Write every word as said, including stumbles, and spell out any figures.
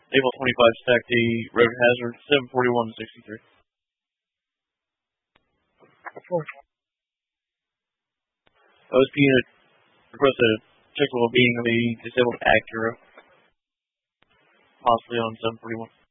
Able twenty-five stack D, road hazard, seven forty-one to sixty-three. O S P unit requested a check the well-being of a disabled Acura, possibly on seven forty-one.